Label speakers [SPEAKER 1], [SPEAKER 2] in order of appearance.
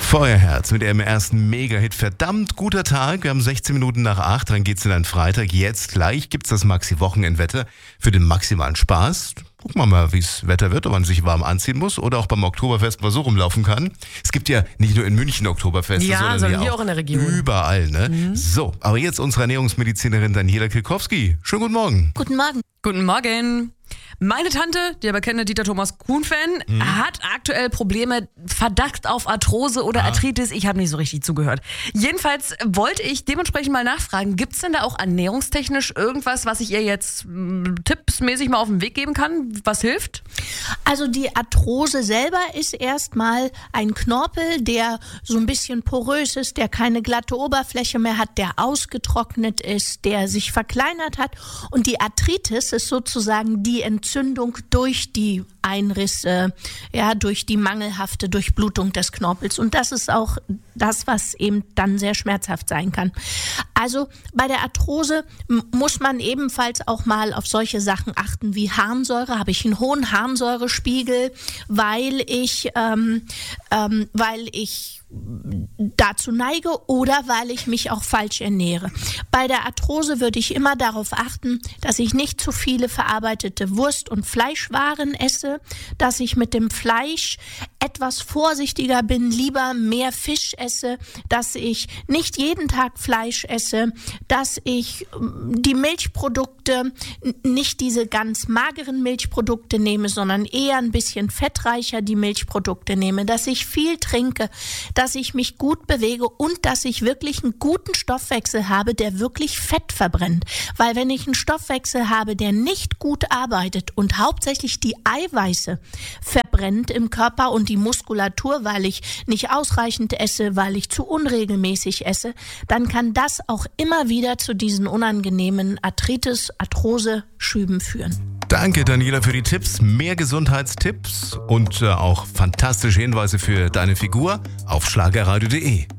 [SPEAKER 1] Feuerherz mit ihrem ersten Mega-Hit. Verdammt guter Tag. Wir haben 16 Minuten nach 8. Dann geht's in einen Freitag. Jetzt gleich gibt's das Maxi-Wochenendwetter für den maximalen Spaß. Gucken wir mal, wie es Wetter wird, ob man sich warm anziehen muss oder auch beim Oktoberfest mal so rumlaufen kann. Es gibt ja nicht nur in München Oktoberfeste, sondern hier auch in der Region. Überall, ne? Mhm. So, aber jetzt unsere Ernährungsmedizinerin Daniela Kilkowski. Schönen guten Morgen.
[SPEAKER 2] Guten Morgen.
[SPEAKER 3] Guten Morgen. Meine Tante, die aber kennt, Dieter Thomas Kuhn-Fan, hat aktuell Probleme, Verdacht auf Arthrose oder Arthritis. Ich habe nicht so richtig zugehört. Jedenfalls wollte ich dementsprechend mal nachfragen, gibt es denn da auch ernährungstechnisch irgendwas, was ich ihr jetzt tippsmäßig mal auf den Weg geben kann, was hilft?
[SPEAKER 2] Also die Arthrose selber ist erstmal ein Knorpel, der so ein bisschen porös ist, der keine glatte Oberfläche mehr hat, der ausgetrocknet ist, der sich verkleinert hat. Und die Arthritis ist sozusagen die Entzündung durch die Einrisse, durch die mangelhafte Durchblutung des Knorpels. Und das ist auch das, was eben dann sehr schmerzhaft sein kann. Also bei der Arthrose muss man ebenfalls auch mal auf solche Sachen achten wie Harnsäure. Habe ich einen hohen Harnsäurespiegel, weil ich dazu neige oder weil ich mich auch falsch ernähre. Bei der Arthrose würde ich immer darauf achten, dass ich nicht zu viele verarbeitete Wurst- und Fleischwaren esse, dass ich mit dem Fleisch etwas vorsichtiger bin, lieber mehr Fisch esse, dass ich nicht jeden Tag Fleisch esse, dass ich die Milchprodukte, nicht diese ganz mageren Milchprodukte nehme, sondern eher ein bisschen fettreicher die Milchprodukte nehme, dass ich viel trinke, dass ich mich gut bewege und dass ich wirklich einen guten Stoffwechsel habe, der wirklich Fett verbrennt. Weil wenn ich einen Stoffwechsel habe, der nicht gut arbeitet und hauptsächlich die Eiweiße verbrennt im Körper und die Muskulatur, weil ich nicht ausreichend esse, weil ich zu unregelmäßig esse, dann kann das auch immer wieder zu diesen unangenehmen Arthritis, Arthrose-Schüben führen.
[SPEAKER 1] Danke, Daniela, für die Tipps. Mehr Gesundheitstipps und auch fantastische Hinweise für deine Figur auf schlagerradio.de.